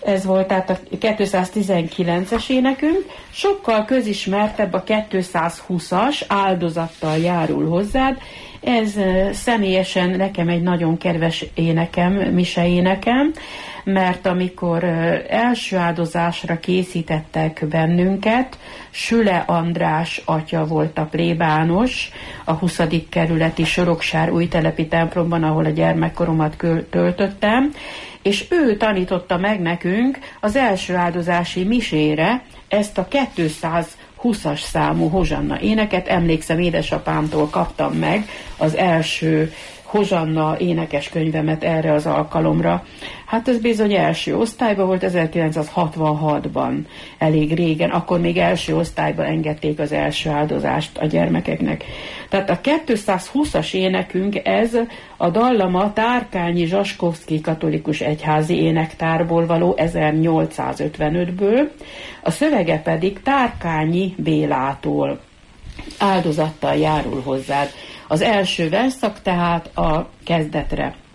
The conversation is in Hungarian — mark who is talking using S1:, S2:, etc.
S1: Ez volt tehát a 219-es énekünk, sokkal közismertebb a 220-as, áldozattal járul hozzád. Ez személyesen nekem egy nagyon kedves énekem, mise énekem, mert amikor első áldozásra készítettek bennünket, Süle András atya volt a plébános, a 20. kerületi Soroksár újtelepi templomban, ahol a gyermekkoromat töltöttem, és ő tanította meg nekünk az első áldozási misére ezt a 220-as számú Hozsanna éneket. Emlékszem, édesapámtól kaptam meg az első Hozsanna énekeskönyvemet erre az alkalomra. Hát ez bizony első osztályban volt, 1966-ban, elég régen, akkor még első osztályban engedték az első áldozást a gyermekeknek. Tehát a 220-as énekünk ez, a dallama Tárkányi Zsaskovszky katolikus egyházi énektárból való 1855-ből, a szövege pedig Tárkányi Bélától. Áldozattal járul hozzád. Az első verszak tehát a kezdetre.